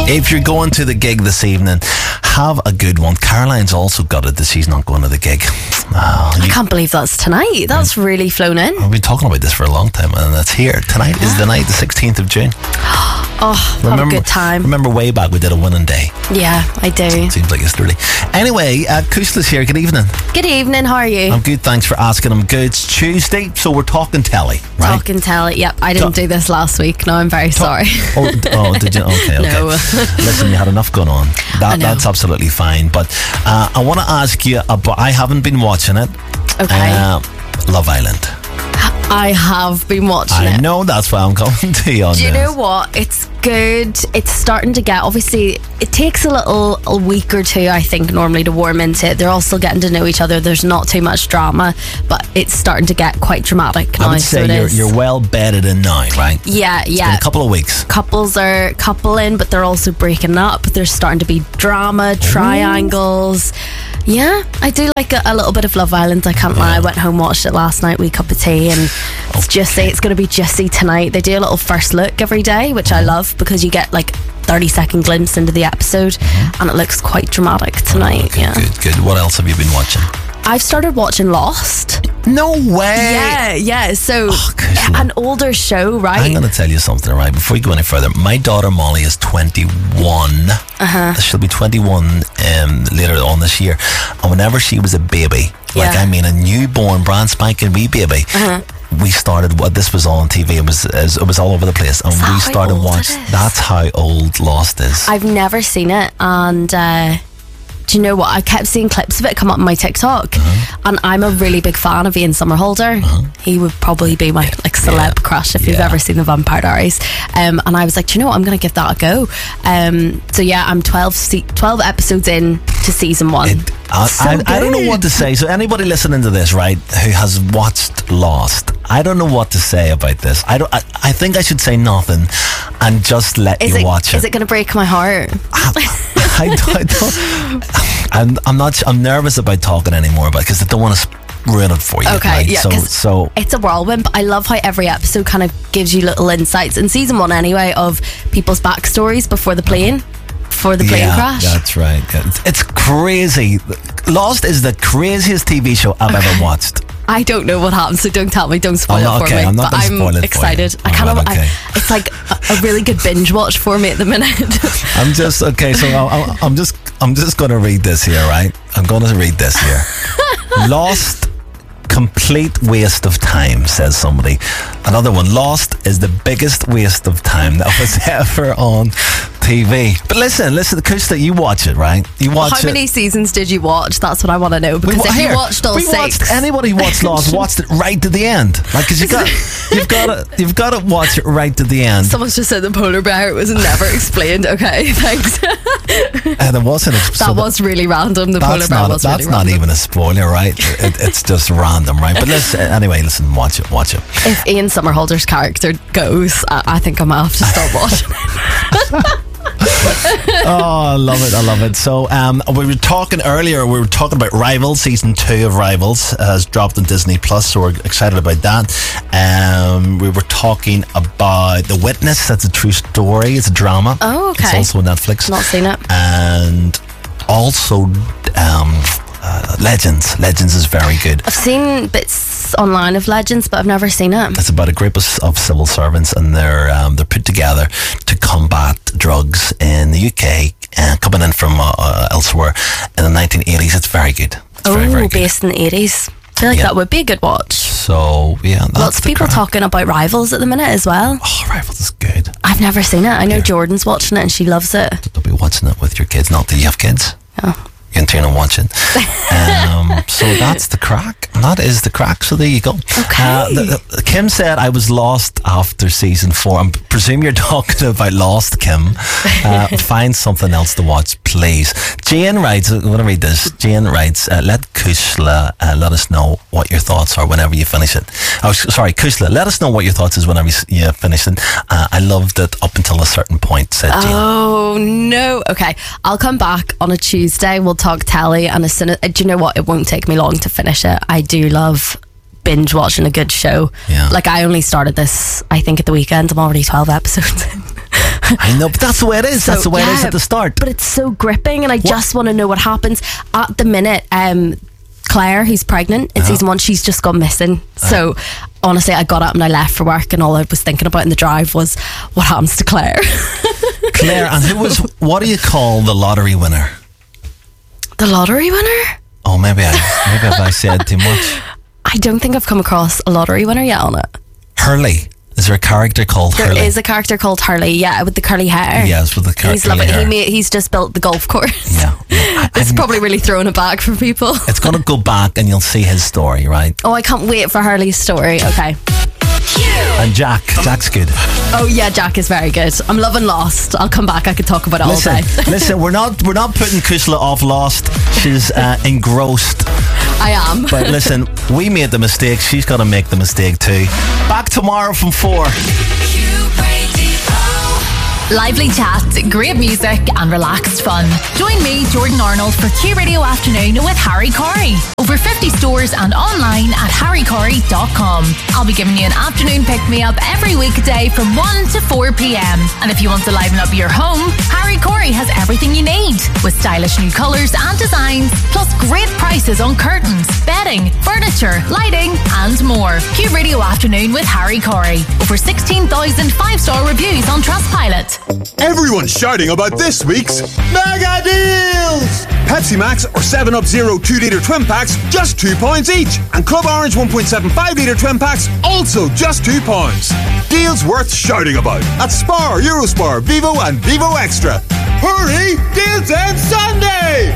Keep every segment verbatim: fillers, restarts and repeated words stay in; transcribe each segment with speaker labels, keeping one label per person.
Speaker 1: If you're going to the gig this evening, have a good one. Caroline's also got it that she's not going to the gig. Oh,
Speaker 2: I can't believe that's tonight. That's yeah. really flown in.
Speaker 1: We've been talking about this for a long time, and it's here. Tonight yeah. is the night, the sixteenth of June.
Speaker 2: Oh, remember, have a good time.
Speaker 1: Remember way back we did a winning day?
Speaker 2: Yeah, I do.
Speaker 1: It seems like yesterday. Anyway, uh, Kusla's here. Good evening.
Speaker 2: Good evening. How are you?
Speaker 1: I'm good. Thanks for asking. I'm good. It's Tuesday, so we're talking telly, right?
Speaker 2: Talking telly. Yep. I didn't Ta- do this last week. No, I'm very
Speaker 1: Ta-
Speaker 2: sorry.
Speaker 1: oh, d- oh, did you? Okay, okay.
Speaker 2: No.
Speaker 1: Listen, you had enough going on. That, that's absolutely fine. But uh, I want to ask you about. I haven't been watching it.
Speaker 2: Okay.
Speaker 1: Uh, Love Island.
Speaker 2: I have been watching
Speaker 1: I
Speaker 2: it.
Speaker 1: I know, that's why I'm coming to you on
Speaker 2: Do you
Speaker 1: this.
Speaker 2: know what? It's good. It's starting to get, obviously, it takes a little, a week or two, I think, normally to warm into it. They're all still getting to know each other. There's not too much drama, but it's starting to get quite dramatic now.
Speaker 1: I would say
Speaker 2: so
Speaker 1: you're,
Speaker 2: is.
Speaker 1: you're well bedded in now, right?
Speaker 2: Yeah,
Speaker 1: it's
Speaker 2: yeah.
Speaker 1: Been a couple of weeks.
Speaker 2: Couples are coupling, but they're also breaking up. There's starting to be drama, triangles. Ooh. Yeah, I do like a, a little bit of Love Island, I can't yeah. lie. I went home, watched it last night, wee cup of tea, and it's
Speaker 1: okay.
Speaker 2: just say it's going to be juicy tonight. They do a little first look every day, which I love, because you get like thirty second glimpse into the episode, mm-hmm. and it looks quite dramatic tonight.
Speaker 1: Oh, okay,
Speaker 2: yeah.
Speaker 1: Good, good. What else have you been watching?
Speaker 2: I've started watching Lost.
Speaker 1: No way.
Speaker 2: Yeah, yeah. So
Speaker 1: oh,
Speaker 2: an older show, right?
Speaker 1: I'm going to tell you something, right? Before you go any further, my daughter Molly is twenty-one.
Speaker 2: Uh-huh.
Speaker 1: She'll be twenty-one um, later on this year. And whenever she was a baby,
Speaker 2: yeah.
Speaker 1: like I mean a newborn, brand spanking wee baby,
Speaker 2: uh-huh.
Speaker 1: we started. Well, this was on T V. It was it was all over the place, and we started watching. That's how old Lost is.
Speaker 2: I've never seen it, and. Uh, Do you know what? I kept seeing clips of it come up on my TikTok, uh-huh. and I'm a really big fan of Ian Somerhalder. Uh-huh. He would probably be my like celeb yeah. crush if yeah. you've ever seen The Vampire Diaries. Um, and I was like, do you know what? I'm going to give that a go. Um, so yeah, I'm twelve, se- twelve episodes in to season one.
Speaker 1: It, I,
Speaker 2: so
Speaker 1: I, I don't know what to say. So anybody listening to this, right, who has watched Lost, I don't know what to say about this. I don't. I, I think I should say nothing and just let
Speaker 2: is
Speaker 1: you
Speaker 2: it,
Speaker 1: watch it.
Speaker 2: Is it going to break my heart?
Speaker 1: I, I, I don't. I'm, I'm not. I'm nervous about talking anymore about because I don't want to ruin it for you.
Speaker 2: Okay,
Speaker 1: right?
Speaker 2: yeah.
Speaker 1: So, so
Speaker 2: it's a whirlwind, but I love how every episode kind of gives you little insights in season one anyway of people's backstories before the plane. For the plane
Speaker 1: yeah,
Speaker 2: crash.
Speaker 1: That's right. It's, it's crazy. Lost is the craziest T V show I've ever watched.
Speaker 2: I don't know what happens, so don't tell me. Don't spoil
Speaker 1: oh,
Speaker 2: it for
Speaker 1: okay,
Speaker 2: me.
Speaker 1: I'm not
Speaker 2: but I'm
Speaker 1: spoil it
Speaker 2: excited.
Speaker 1: For you.
Speaker 2: I kind
Speaker 1: right,
Speaker 2: of.
Speaker 1: okay.
Speaker 2: I, it's like a, a really good binge watch for me at the minute.
Speaker 1: I'm just okay. So I'm, I'm just. I'm just going to read this here, right? I'm going to read this here. Lost. Complete waste of time, says somebody. Another one, Lost is the biggest waste of time that was ever on T V. But listen, listen, Kusta, you watch it, right? You watch
Speaker 2: How
Speaker 1: it.
Speaker 2: many seasons did you watch? That's what I want to know. Because
Speaker 1: we,
Speaker 2: if
Speaker 1: here,
Speaker 2: you watched all
Speaker 1: we
Speaker 2: six,
Speaker 1: watched, anybody who watched Lost watched it right to the end. Like, because you got, you've got to, you've got to watch it right to the end.
Speaker 2: Someone's just said the polar bear was never explained. Okay, thanks.
Speaker 1: And it wasn't.
Speaker 2: That
Speaker 1: so
Speaker 2: was really random. The polar bear
Speaker 1: not,
Speaker 2: was
Speaker 1: That's
Speaker 2: really
Speaker 1: not
Speaker 2: random.
Speaker 1: even a spoiler, right? It, it's just random, right? But let's anyway. Listen, watch it, watch it.
Speaker 2: If Ian Somerhalder's character goes, I, I think I might have to stop watching it.
Speaker 1: Oh, I love it, I love it. So um, we were talking earlier, we were talking about Rivals. Season two of Rivals has dropped on Disney Plus, so we're excited about that. Um, we were talking about The Witness. That's a true story. It's a drama.
Speaker 2: Oh, okay.
Speaker 1: It's also on Netflix.
Speaker 2: Not seen it.
Speaker 1: And also um, uh, Legends. Legends is very good.
Speaker 2: I've seen bits online of Legends, but I've never seen it.
Speaker 1: It's about a group of, of civil servants, and they're um, they're put together to combat drugs in the U K, uh, coming in from uh, uh, elsewhere in the nineteen eighties. It's very good. It's
Speaker 2: oh,
Speaker 1: very, very good.
Speaker 2: Based in the eighties. I feel like
Speaker 1: yeah.
Speaker 2: that would be a good watch.
Speaker 1: So yeah, that's
Speaker 2: lots of people
Speaker 1: crack.
Speaker 2: talking about Rivals at the minute as well.
Speaker 1: Oh, Rivals is good.
Speaker 2: I've never seen it. I know
Speaker 1: yeah.
Speaker 2: Jordan's watching it and she loves it.
Speaker 1: Don't be watching it with your kids. Not that you have kids.
Speaker 2: Oh.
Speaker 1: You can turn and watch it. Um, so that's the crack. That is the crack. So there you go.
Speaker 2: Okay.
Speaker 1: Uh, the, the, Kim said I was lost after season four. I presume you're talking about Lost, Kim. Uh, find something else to watch, please. Jane writes, I'm going to read this. Jane writes, uh, let Kushla uh, let us know what your thoughts are whenever you finish it. Oh, sorry, Kushla, let us know what your thoughts is whenever you finish it. Uh, I loved it up until a certain point, said Jane.
Speaker 2: Oh, no. Okay. I'll come back on a Tuesday. We'll talk telly, and as soon as, do you know what? It won't take me long to finish it. I do love binge watching a good show.
Speaker 1: Yeah.
Speaker 2: Like, I only started this, I think, at the weekend. I'm already twelve episodes in.
Speaker 1: I know, but that's the way it is.
Speaker 2: So,
Speaker 1: that's the way
Speaker 2: yeah,
Speaker 1: it is at the start.
Speaker 2: But it's so gripping, and I
Speaker 1: What?
Speaker 2: just want to know what happens. At the minute, um, Claire, who's pregnant in
Speaker 1: Uh-huh.
Speaker 2: season one, she's just gone missing. So honestly, I got up and I left for work, and all I was thinking about in the drive was what happens to Claire.
Speaker 1: Claire, and who was, what do you call the lottery winner?
Speaker 2: The lottery winner?
Speaker 1: Oh, maybe I, maybe have I said too much.
Speaker 2: I don't think I've come across a lottery winner yet on it.
Speaker 1: Hurley. Is there a character called
Speaker 2: There
Speaker 1: Hurley?
Speaker 2: is a character called Hurley, yeah, with the curly hair.
Speaker 1: Yes, with the cur-
Speaker 2: He's
Speaker 1: curly
Speaker 2: lovely.
Speaker 1: hair.
Speaker 2: He made, he's just built the golf course.
Speaker 1: Yeah. yeah. I-
Speaker 2: It's
Speaker 1: I-
Speaker 2: probably really throwing it back for people.
Speaker 1: It's going to go back and you'll see his story, right?
Speaker 2: Oh, I can't wait for Hurley's story. Okay.
Speaker 1: And Jack. Jack's good.
Speaker 2: Oh yeah, Jack is very good. I'm loving Lost. I'll come back. I could talk about it
Speaker 1: Listen,
Speaker 2: all day.
Speaker 1: listen, we're not we're not putting Kusla off Lost. She's uh, engrossed.
Speaker 2: I am.
Speaker 1: But listen, we made the mistake. She's got to make the mistake too. Back tomorrow from four.
Speaker 3: Lively chat, great music and relaxed fun. Join me, Jordan Arnold, for Q Radio Afternoon with Harry Corey. Over fifty stores and online at harry corey dot com. I'll be giving you an afternoon pick-me-up every weekday from one to four p.m. And if you want to liven up your home, Harry Corey has everything you need. With stylish new colours and designs, plus great prices on curtains, bedding, furniture, lighting and more. Q Radio Afternoon with Harry Corey. Over sixteen thousand five-star reviews on Trustpilot.
Speaker 4: Everyone's shouting about this week's Mega Deals! Pepsi Max or seven up Zero two litre twin packs, just two pounds each. And Club Orange one point seven five litre twin packs, also just two pounds. Deals worth shouting about at Spar, Eurospar, Vivo and Vivo Extra. Hurry! Deals end Sunday!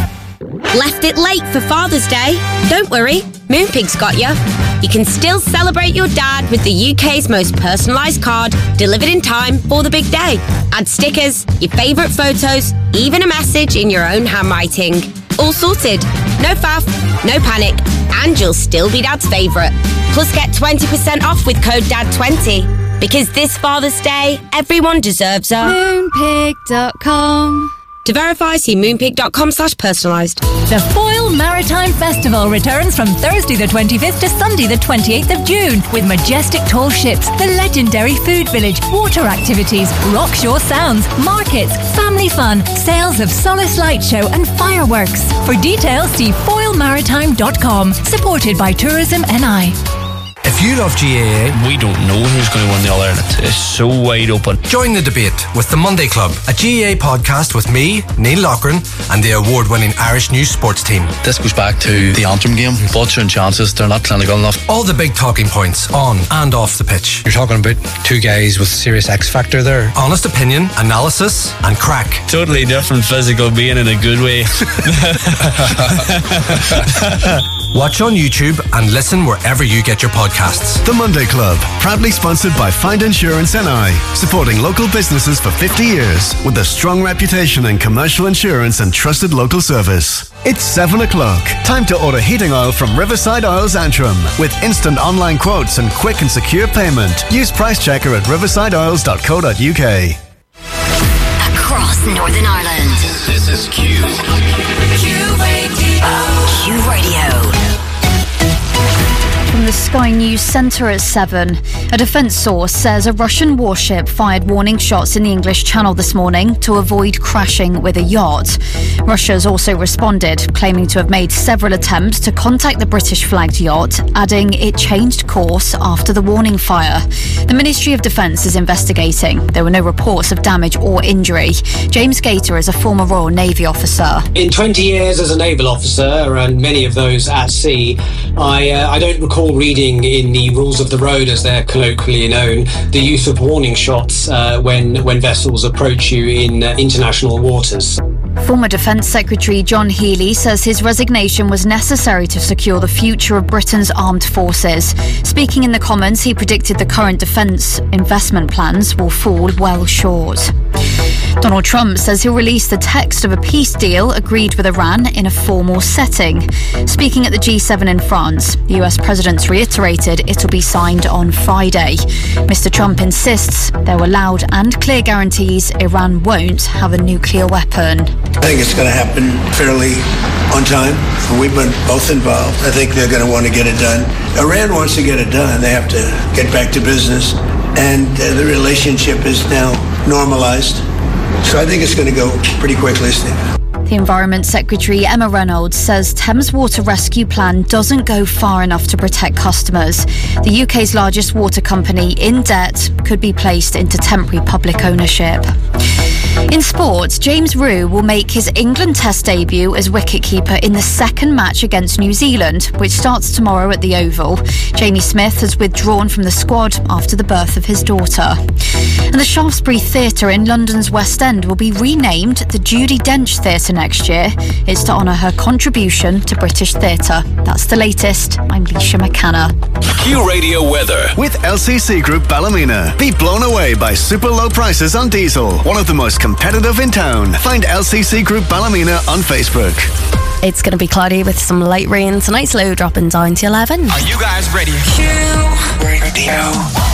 Speaker 5: Left it late for Father's Day? Don't worry, Moonpig's got you. You can still celebrate your dad with the U K's most personalised card, delivered in time for the big day. Add stickers, your favourite photos, even a message in your own handwriting. All sorted. No faff, no panic, and you'll still be Dad's favourite. Plus get twenty percent off with code D A D twenty. Because this Father's Day, everyone deserves a
Speaker 6: Moonpig dot com.
Speaker 5: To verify, see moonpig.com slash personalised.
Speaker 3: The Foyle Maritime Festival returns from Thursday the twenty-fifth to Sunday the twenty-eighth of June with majestic tall ships, the legendary food village, water activities, rockshore sounds, markets, family fun, sales of Solace Light Show and fireworks. For details, see foyle maritime dot com. Supported by Tourism N I.
Speaker 7: If you love G A A,
Speaker 8: we don't know who's going to win the All Ireland. It's so wide open.
Speaker 7: Join the debate with the Monday Club, a G A A podcast with me, Neil Loughran, and the award-winning Irish News sports team.
Speaker 8: This goes back to the Antrim game. Butcher and chances, they're not clinical enough.
Speaker 7: All the big talking points on and off the pitch.
Speaker 9: You're talking about two guys with serious X factor there.
Speaker 7: Honest opinion, analysis, and crack.
Speaker 8: Totally different physical being in a good way.
Speaker 7: Watch on YouTube and listen wherever you get your podcasts.
Speaker 10: The Monday Club, proudly sponsored by Find Insurance N I, supporting local businesses for fifty years with a strong reputation in commercial insurance and trusted local service. It's seven o'clock. Time to order heating oil from Riverside Oils Antrim with instant online quotes and quick and secure payment. Use Price Checker at riverside oils dot co dot uk.
Speaker 11: Across Northern Ireland.
Speaker 12: This is Q.
Speaker 11: Q Radio. Q Radio.
Speaker 6: From the Sky News Centre at seven, a defence source says a Russian warship fired warning shots in the English Channel this morning to avoid crashing with a yacht. Russia has also responded, claiming to have made several attempts to contact the British-flagged yacht, adding it changed course after the warning fire. The Ministry of Defence is investigating. There were no reports of damage or injury. James Gator is a former Royal Navy officer.
Speaker 13: In twenty years as a naval officer, and many of those at sea, I, uh, I don't recall reading in the rules of the road, as they're colloquially known, the use of warning shots uh, when, when vessels approach you in uh, international waters.
Speaker 6: Former Defence Secretary John Healey says his resignation was necessary to secure the future of Britain's armed forces. Speaking in the Commons, he predicted the current defence investment plans will fall well short. Donald Trump says he'll release the text of a peace deal agreed with Iran in a formal setting. Speaking at the G seven in France, the U S president reiterated it'll be signed on Friday. Mister Trump insists there were loud and clear guarantees Iran won't have a nuclear weapon.
Speaker 14: I think it's going to happen fairly on time. We've been both involved. I think they're going to want to get it done. Iran wants to get it done. They have to get back to business. and uh, the relationship is now normalized. So I think it's going to go pretty quickly, Steve.
Speaker 6: The Environment Secretary Emma Reynolds says Thames Water Rescue Plan doesn't go far enough to protect customers. The U K's largest water company, in debt, could be placed into temporary public ownership. In sports, James Rew will make his England Test debut as wicketkeeper in the second match against New Zealand, which starts tomorrow at the Oval. Jamie Smith has withdrawn from the squad after the birth of his daughter. And the Shaftesbury Theatre in London's West End will be renamed the Judi Dench Theatre next year. It's to honour her contribution to British theatre. That's the latest. I'm Leisha McKenna.
Speaker 10: Q Radio weather with L C C Group Ballymena. Be blown away by super low prices on diesel. One of the most competitive in town. Find L C C Group Ballymena on Facebook.
Speaker 2: It's going to be cloudy with some light rain. Tonight's low dropping down to eleven.
Speaker 12: Are you guys ready? Q Radio.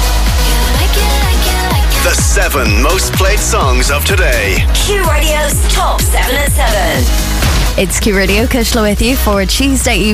Speaker 10: The seven most played songs of today.
Speaker 11: Q Radio's top seven at seven.
Speaker 2: It's Q Radio, Kushla with you for Tuesday